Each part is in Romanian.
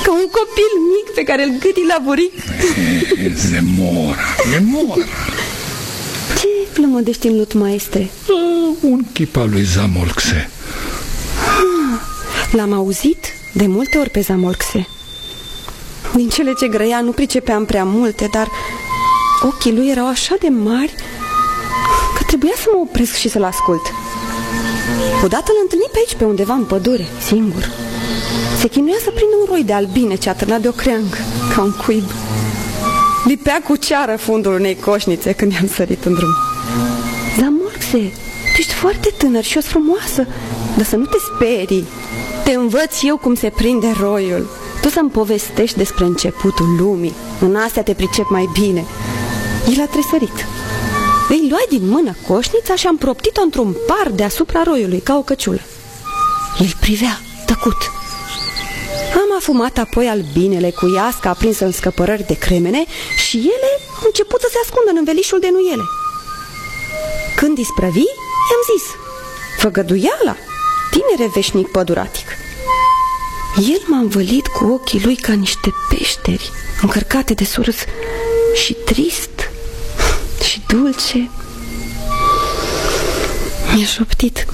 ca un copil mic pe care îl gâdi la buric. Zemora. Ce plămădești în lut, maestre? Un chip al lui Zamolxe. L-am auzit de multe ori pe Zamolxe. Din cele ce grăia nu pricepeam prea multe, dar ochii lui erau așa de mari că trebuia să mă opresc și să-l ascult. Odată îl întâlni pe aici, pe undeva în pădure, singur. Se chinuia să prindă un roi de albine ce atârna de o creangă, ca un cuib. Lipea cu ceară fundul unei coșnițe când i-am sărit în drum. Zamolxe, tu ești foarte tânăr și o frumoasă, dar să nu te sperii. Te învăț eu cum se prinde roiul. Tu să-mi povestești despre începutul lumii. În astea te pricep mai bine. El a tresărit. Îi luai din mână coșnița și am proptit-o într-un par deasupra roiului, ca o căciulă. El privea, tăcut. Am afumat apoi albinele cu iasca aprinsă în scăpărări de cremene și ele au început să se ascundă în învelișul de nuiele. Când isprăvi, i-am zis: făgăduiala, tinere veșnic păduratic. El m-a învălit cu ochii lui ca niște peșteri încărcate de surâs și trist și dulce. Mi-a șoptit: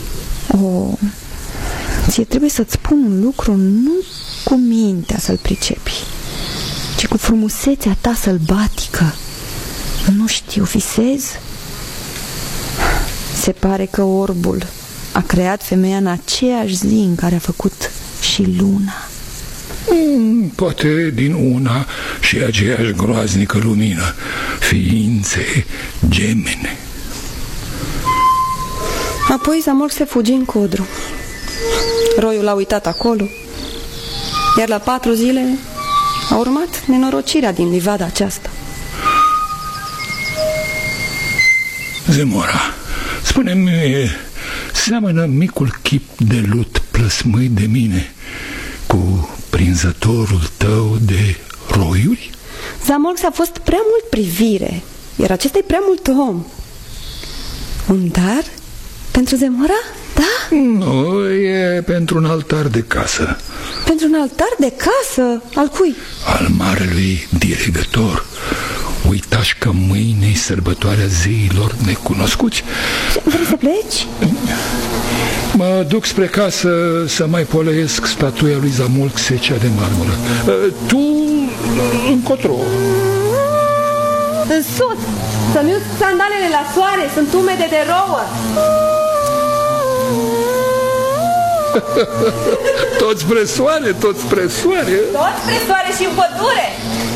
ție trebuie să-ți spun un lucru nu cu mintea să-l pricepi, ci cu frumusețea ta sălbatică. Nu știu, visez? Se pare că orbul a creat femeia în aceeași zi în care a făcut și luna. Poate din una și aceeași groaznică lumină, ființe gemene. Apoi Zamolxe fugi în codru. Roiul a uitat acolo, iar la 4 zile a urmat nenorocirea din livada aceasta. Zemora, spune-mi, seamănă micul chip de lut plăsmâit de mine cu prinzătorul tău de roiuri? Zamolxe a fost prea mult privire, iar acesta e prea mult om. Un dar pentru Zemora? Da? Nu, e pentru un altar de casă. Pentru un altar de casă? Al cui? Al marelui dirigător. Uitași că mâine-i sărbătoarea zeilor necunoscuți. Vrei să pleci? Mă duc spre casă să mai poleiesc statuia lui Zamolxe, cea de marmură. Tu încotro? În sus! Să-mi iau sandalele la soare, sunt umede de rouă. Toți spre soare, toți spre soare. Toți spre soare și în pădure.